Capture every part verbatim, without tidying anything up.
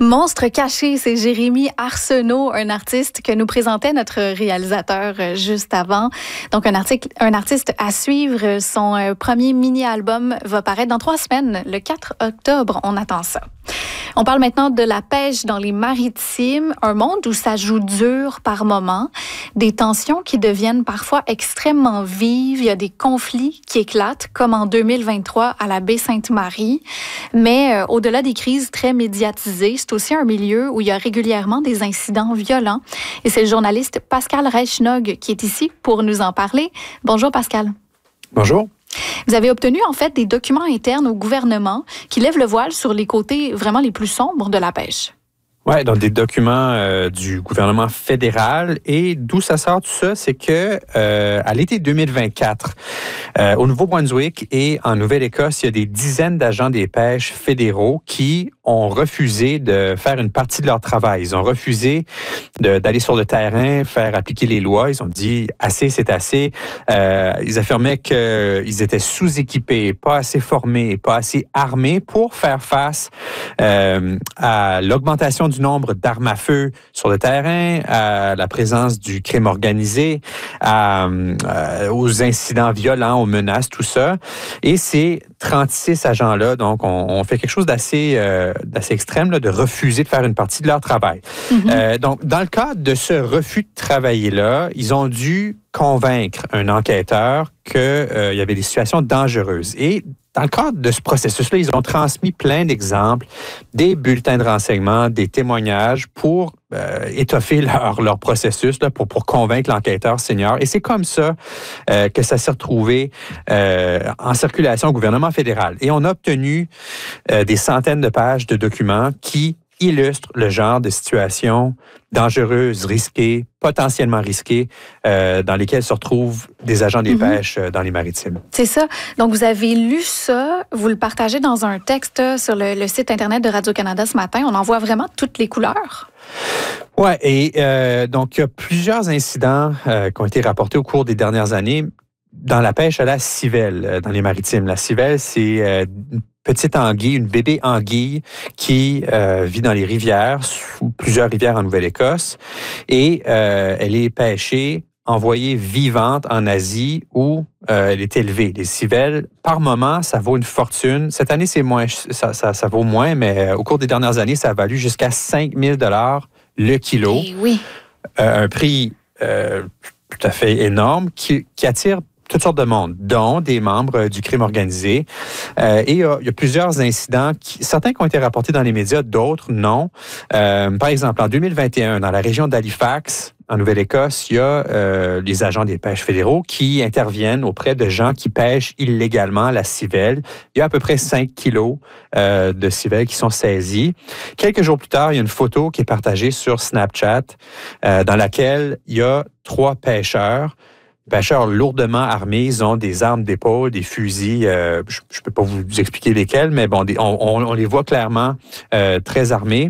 Monstre caché, c'est Jérémy Arsenault, un artiste que nous présentait notre réalisateur juste avant. Donc, un, article, un artiste à suivre. Son premier mini-album va paraître dans trois semaines, le quatre octobre. On attend ça. On parle maintenant de la pêche dans les maritimes, un monde où ça joue dur par moments, des tensions qui deviennent parfois extrêmement vives, il y a des conflits qui éclatent, comme en deux mille vingt-trois à la baie Sainte-Marie. Mais euh, au-delà des crises très médiatisées, c'est aussi un milieu où il y a régulièrement des incidents violents. Et c'est le journaliste Pascal Reichnog qui est ici pour nous en parler. Bonjour Pascal. Bonjour. Vous avez obtenu en fait des documents internes au gouvernement qui lèvent le voile sur les côtés vraiment les plus sombres de la pêche. Oui, donc des documents euh, du gouvernement fédéral. Et d'où ça sort tout ça, c'est que euh, à l'été deux mille vingt-quatre, euh, au Nouveau-Brunswick et en Nouvelle-Écosse, il y a des dizaines d'agents des pêches fédéraux qui ont refusé de faire une partie de leur travail. Ils ont refusé de, d'aller sur le terrain, faire appliquer les lois. Ils ont dit « assez, c'est assez euh, ». Ils affirmaient qu'ils étaient sous-équipés, pas assez formés, pas assez armés pour faire face euh, à l'augmentation du nombre d'armes à feu sur le terrain, à la présence du crime organisé, à, à, aux incidents violents, aux menaces, tout ça. Et ces trente-six agents-là, donc, on, on fait quelque chose d'assez, euh, d'assez extrême, là, de refuser de faire une partie de leur travail. Mm-hmm. Euh, donc, dans le cadre de ce refus de travailler-là, ils ont dû convaincre un enquêteur qu'il euh, y avait des situations dangereuses. Et dans le cadre de ce processus-là, ils ont transmis plein d'exemples, des bulletins de renseignement, des témoignages pour euh, étoffer leur, leur processus, là, pour, pour convaincre l'enquêteur senior. Et c'est comme ça euh, que ça s'est retrouvé euh, en circulation au gouvernement fédéral. Et on a obtenu euh, des centaines de pages de documents qui illustre le genre de situations dangereuses, risquées, potentiellement risquées, euh, dans lesquelles se retrouvent des agents des mm-hmm. pêches euh, dans les maritimes. C'est ça. Donc, vous avez lu ça, vous le partagez dans un texte sur le, le site Internet de Radio-Canada ce matin. On en voit vraiment toutes les couleurs. Oui, et euh, donc, il y a plusieurs incidents euh, qui ont été rapportés au cours des dernières années dans la pêche à la civelle, euh, dans les maritimes. La civelle, c'est euh, petite anguille, une bébé anguille qui euh, vit dans les rivières, sous plusieurs rivières en Nouvelle-Écosse, et euh, elle est pêchée, envoyée vivante en Asie où euh, elle est élevée. Les civelles, par moment, ça vaut une fortune. Cette année, c'est moins, ça, ça, ça vaut moins, mais au cours des dernières années, ça a valu jusqu'à cinq mille dollars le kilo. Et oui. Euh, un prix euh, tout à fait énorme qui, qui attire toutes sortes de monde, dont des membres du crime organisé. Euh, et il y, a, il y a plusieurs incidents, qui, certains qui ont été rapportés dans les médias, d'autres non. Euh, par exemple, en deux mille vingt et un, dans la région d'Halifax, en Nouvelle-Écosse, il y a euh, les agents des pêches fédéraux qui interviennent auprès de gens qui pêchent illégalement la civelle. Il y a à peu près cinq kilos euh, de civelles qui sont saisies. Quelques jours plus tard, il y a une photo qui est partagée sur Snapchat euh, dans laquelle il y a trois pêcheurs pêcheurs lourdement armés, ils ont des armes d'épaule, des fusils, euh, je ne peux pas vous expliquer lesquels, mais bon, des, on, on, on les voit clairement euh, très armés.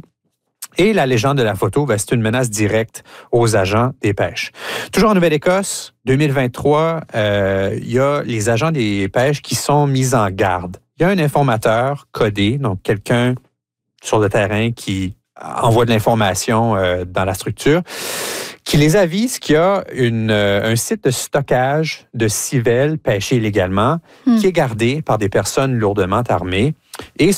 Et la légende de la photo, ben, c'est une menace directe aux agents des pêches. Toujours en Nouvelle-Écosse, deux mille vingt-trois, euh, il y a les agents des pêches qui sont mis en garde. Il y a un informateur codé, donc quelqu'un sur le terrain qui envoie de l'information euh, dans la structure, qui les avise qu'il y a une, euh, un site de stockage de civelles pêchées illégalement mmh. qui est gardé par des personnes lourdement armées. Et